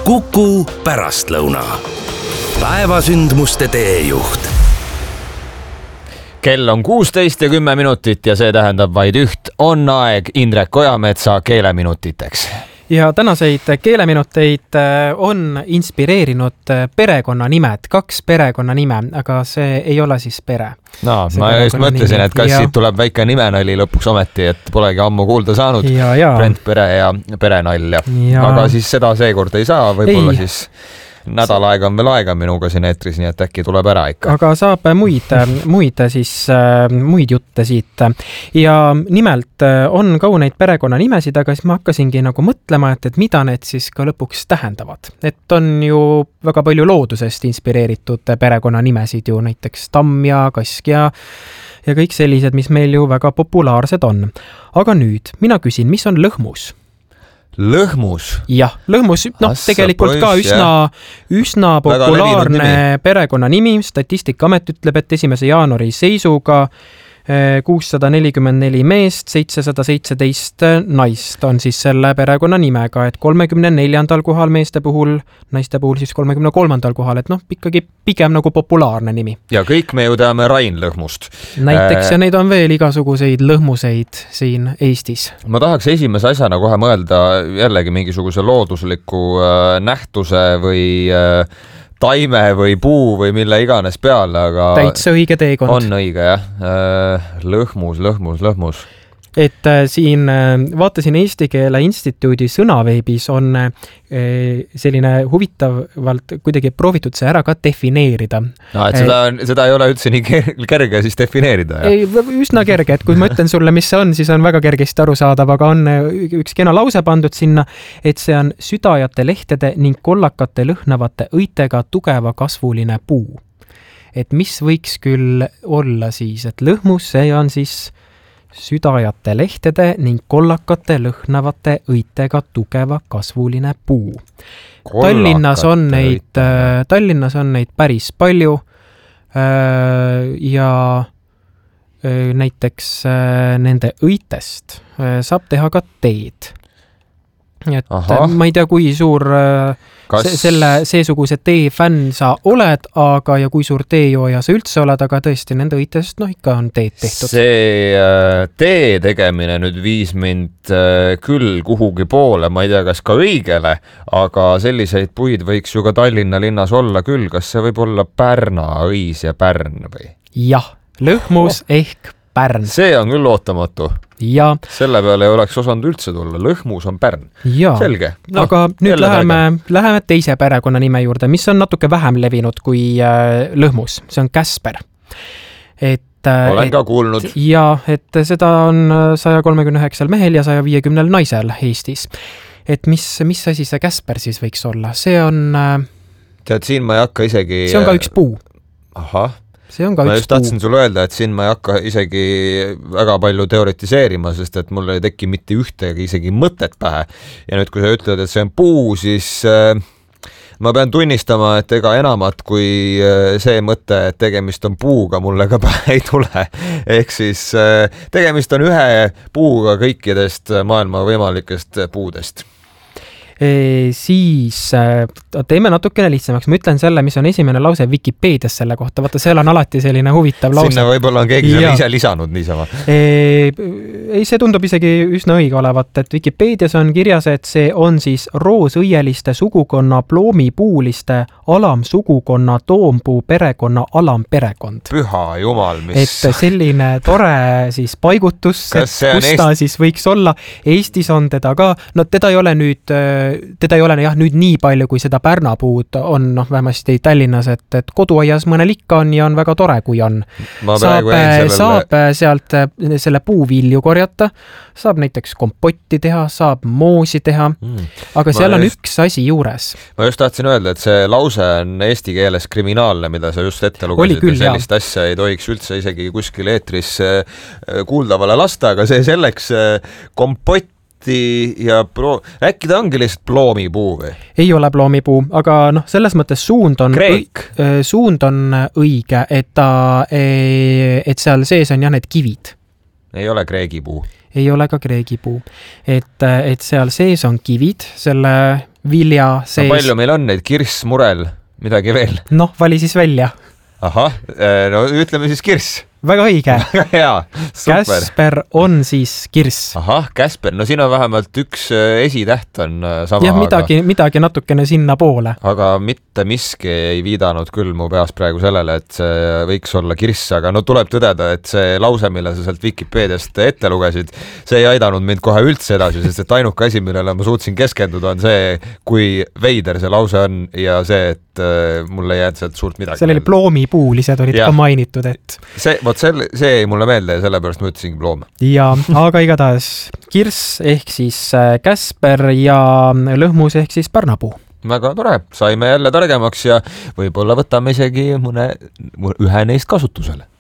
Kuku pärastlõuna. Päevasündmuste teejuht. Kell on 16:10 ja see tähendab vaid üht. On aeg Indrek Ojametsa keeleminutiteks. Ja tänaseid keeleminuteid on inspireerinud perekonnanimed, 2 perekonnanime, aga see ei ole siis pere. No, ma just mõtlesin, et kas siit tuleb väike nimenali lõpuks ometi, et polegi ammu kuulda saanud. Brent Pere ja Perenall. Aga siis seda seekord ei saa, võib-olla siis nädal aega on veel aega minuga siin eetris, nii et äkki tuleb ära ikka. Aga saab muid jutte siit. Ja nimelt on kauneid perekonnanimesid, aga siis ma hakkasingi nagu mõtlema, et mida need siis ka lõpuks tähendavad. Et on ju väga palju loodusest inspireeritud perekonnanimesid ju, näiteks tamm ja kask ja kõik sellised, mis meil ju väga populaarsed on. Aga nüüd, mina küsin, mis on lõhmus? Lõhmus? Jah, lõhmus, tegelikult ka üsna populaarne perekonnanimi. Statistikaamet ütleb, et 1. jaanuari seisuga 644 meest, 717 naist on siis selle perekonna nimega, et 34. kohal meeste puhul, naiste puhul siis 33. kohal, et ikkagi pigem nagu populaarne nimi. Ja kõik me ju teame Rain Lõhmust. Näiteks ja neid on veel igasuguseid lõhmuseid siin Eestis. Ma tahaks esimese asjana kohe mõelda jällegi mingisuguse loodusliku nähtuse või taime või puu või mille iganes peale, aga täitsa õige teekond. On õige, jah. Lõhmus. Et siin vaatasin Eesti Keele Instituudi sõnaveebis on selline huvitavalt kuidagi proovitud see ära ka defineerida. No, et seda ei ole üldse nii kerge siis defineerida. Ei, üsna kerge, et kui ma ütlen sulle, mis see on, siis on väga kergesti arusaadav, aga on üks kena lause pandud sinna, et see on südajate lehtede ning kollakate lõhnavate õitega tugeva kasvuline puu. Et mis võiks küll olla siis, et lõhmus see on siis südajate lehtede ning kollakate lõhnavate õitega tugeva kasvuline puu. Tallinnas on neid päris palju ja näiteks nende õitest saab teha ka teed. Et ma ei tea, kui suur seesuguse tee fänn sa oled, aga ja kui suur teejooja sa üldse oled, aga tõesti nende õitest ikka on teed tehtud. See tee tegemine nüüd viis mind küll kuhugi poole, ma ei tea, kas ka õigele, aga selliseid puid võiks ju ka Tallinna linnas olla küll. Kas see võib olla Pärna, Õis ja Pärn või? Jah, lõhmus ehk Pärn. See on küll ootamatu. Ja selle peale ei oleks osanud üldse tulla. Lõhmus on Pärn. Selge. Aga nüüd läheme teise perekonnanime juurde, mis on natuke vähem levinud kui lõhmus. See on Käsper. Olen ka kuulnud. Ja, et seda on 139 mehel ja 150 naisel Eestis. Et mis asi see Käsper siis võiks olla? See on tead, siin ma ei hakka isegi see on ka üks puu. Ahah. Ma just tahtsin sulle öelda, et siin ma ei hakka isegi väga palju teoretiseerima, sest et mul ei teki mitte ühtegi isegi mõtet pähe. Ja nüüd, kui sa ütled, et see on puu, siis ma pean tunnistama, et ega enamat kui see mõte, et tegemist on puuga, mulle ka pähe ei tule. Ehk siis tegemist on ühe puuga kõikidest maailma võimalikest puudest. Siis teeme natukene lihtsamaks. Ma ütlen selle, mis on esimene lause Wikipeedias selle kohta. Vaata, seal on alati selline huvitav lause. Sinna võib-olla on keegi ise lisanud niisama. Ei, see tundub isegi üsna õige olevat, et Wikipeedias on kirjas, et see on siis roosõieliste sugukonna ploomipuuliste alamsugukonna toompuu perekonna alamperekond. Püha jumal, mis... Et selline tore siis paigutus, kus ta siis võiks olla. Eestis on teda ka, teda ei ole nüüd nii palju, kui seda pärnapuud on, vähemasti Tallinnas, et koduaias mõnel ikka on ja on väga tore, kui on. Saab sealt selle puuvilju korjata, saab näiteks kompotti teha, saab moosi teha, aga seal on üks asi juures. Ma just tahtsin öelda, et see lause on eesti keeles kriminaalne, mida sa just ette lugesid. Sellist asja ei tohiks üldse isegi kuskil eetris kuuldavale lasta, aga see selleks kompott ja äkki ta ongi lihtsalt ploomipuu või? Ei ole ploomipuu, aga selles mõttes suund on õige, et seal sees on need kivid. Ei ole kreegipuu. Ei ole ka kreegipuu. Et seal sees on kivid selle vilja sees. Palju meil on neid, kirss, murel, midagi veel? Noh, vali siis välja. Ahah, no ütleme siis kirss. Väga õige. Hea, super. Käsper on siis kirss. Ahah, Käsper, no siin on vähemalt üks esitäht on sama. Jah, midagi natukene sinna poole. Aga mitte miski ei viidanud küll mu peas praegu sellele, et see võiks olla kirss, aga no tuleb tõdeda, et see lause, mille sa sealt Wikipeediast ette lugesid, see ei aidanud mind kohe üldse edasi, sest et ainuke asi, millele ma suutsin keskenduda, on see, kui veider see lause on ja see, et mulle ei jäänud sealt suurt midagi. Seal oli ploomipuulised olid ka mainitud, et... See jäi mulle meelde ja sellepärast ma ütlesingi ploom. Ja, aga igatahes kirss ehk siis Käsper ja lõhmus ehk siis pärnapuu. Väga tore, saime jälle targemaks ja võib-olla võtame isegi ühe neist kasutusele.